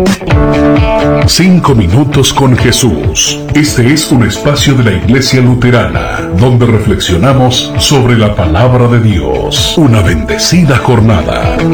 Cinco minutos con Jesús. Este es un espacio de la Iglesia Luterana, donde reflexionamos sobre la palabra de Dios. Una bendecida jornada.